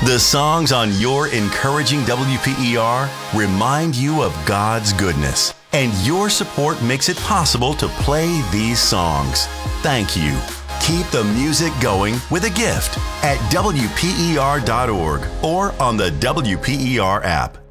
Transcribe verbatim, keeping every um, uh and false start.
The songs on your encouraging W P E R remind you of God's goodness, and your support makes it possible to play these songs. Thank you. Keep the music going with a gift at W P E R dot org or on the W P E R app.